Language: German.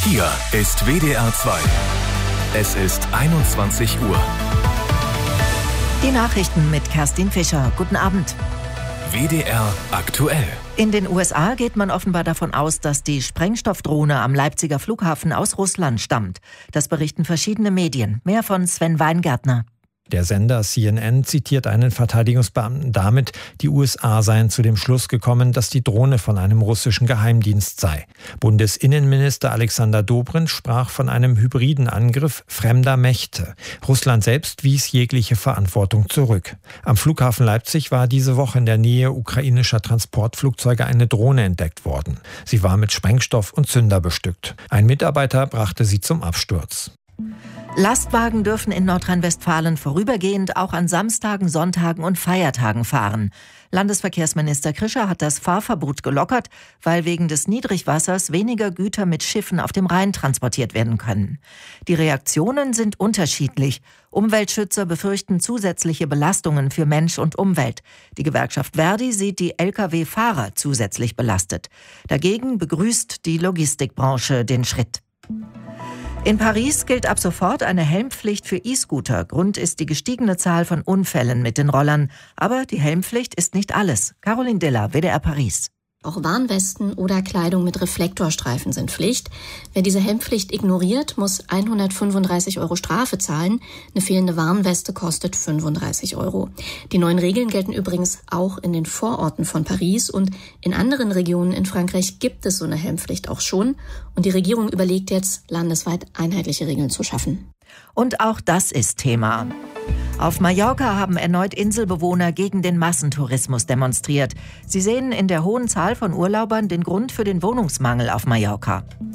Hier ist WDR 2. Es ist 21 Uhr. Die Nachrichten mit Kerstin Fischer. Guten Abend. WDR aktuell. In den USA geht man offenbar davon aus, dass die Sprengstoffdrohne am Leipziger Flughafen aus Russland stammt. Das berichten verschiedene Medien. Mehr von Sven Weingärtner. Der Sender CNN zitiert einen Verteidigungsbeamten damit, die USA seien zu dem Schluss gekommen, dass die Drohne von einem russischen Geheimdienst sei. Bundesinnenminister Alexander Dobrindt sprach von einem hybriden Angriff fremder Mächte. Russland selbst wies jegliche Verantwortung zurück. Am Flughafen Leipzig war diese Woche in der Nähe ukrainischer Transportflugzeuge eine Drohne entdeckt worden. Sie war mit Sprengstoff und Zünder bestückt. Ein Mitarbeiter brachte sie zum Absturz. Lastwagen dürfen in Nordrhein-Westfalen vorübergehend auch an Samstagen, Sonntagen und Feiertagen fahren. Landesverkehrsminister Krischer hat das Fahrverbot gelockert, weil wegen des Niedrigwassers weniger Güter mit Schiffen auf dem Rhein transportiert werden können. Die Reaktionen sind unterschiedlich. Umweltschützer befürchten zusätzliche Belastungen für Mensch und Umwelt. Die Gewerkschaft Verdi sieht die Lkw-Fahrer zusätzlich belastet. Dagegen begrüßt die Logistikbranche den Schritt. In Paris gilt ab sofort eine Helmpflicht für E-Scooter. Grund ist die gestiegene Zahl von Unfällen mit den Rollern. Aber die Helmpflicht ist nicht alles. Caroline Diller, WDR Paris. Auch Warnwesten oder Kleidung mit Reflektorstreifen sind Pflicht. Wer diese Helmpflicht ignoriert, muss 135 € Strafe zahlen. Eine fehlende Warnweste kostet 35 €. Die neuen Regeln gelten übrigens auch in den Vororten von Paris. Und in anderen Regionen in Frankreich gibt es so eine Helmpflicht auch schon. Und die Regierung überlegt jetzt, landesweit einheitliche Regeln zu schaffen. Und auch das ist Thema. Auf Mallorca haben erneut Inselbewohner gegen den Massentourismus demonstriert. Sie sehen in der hohen Zahl von Urlaubern den Grund für den Wohnungsmangel auf Mallorca.